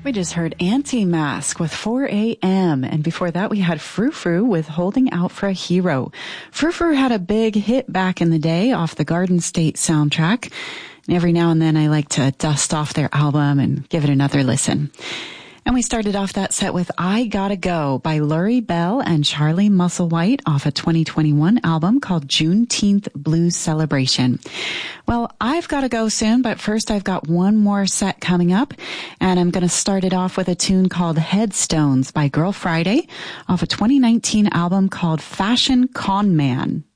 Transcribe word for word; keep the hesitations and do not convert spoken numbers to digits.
We just heard Anti-Mask with four a.m. And before that, we had Frou Frou with Holding Out for a Hero. Frou Frou had a big hit back in the day off the Garden State soundtrack. And every now and then I like to dust off their album and give it another listen. And we started off that set with I Gotta Go by Lurrie Bell and Charlie Musselwhite off a twenty twenty-one album called Juneteenth Blues Celebration. Well, I've got to go soon, but first I've got one more set coming up, and I'm going to start it off with a tune called Headstones by Girl Friday off a twenty nineteen album called Fashion Con Man.